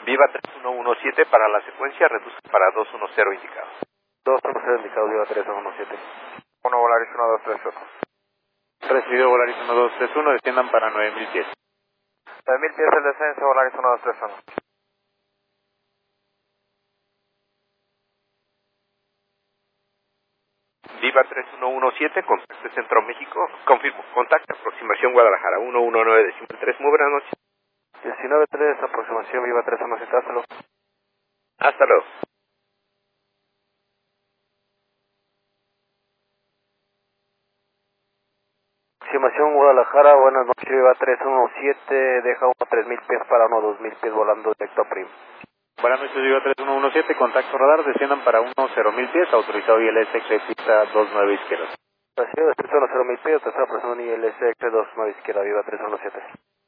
Viva 3117 para la secuencia, reduzca para 210 indicado. 210 indicado, Viva 3117. 1 Volaris 1231. Recibido Volaris 1231, desciendan para 9000 pies. 9000 pies el descenso, Volaris 1231. Viva 3117, contacto Centro México, confirmo, contacto aproximación Guadalajara, 119.3, muy buenas noches. 193, aproximación Viva 3117, hasta luego. Hasta luego. Aproximación Guadalajara, buenas noches, Viva 317, deja 3000 pies para 2000 pies volando directo a Prim. Buenas noches, Viva 3117, contacto radar, desciendan para 10.000 pies, autorizado ILS pista 29 izquierda. Recibido descenso a 10.000 pies, tercera persona ILS 29 izquierda, Viva 317.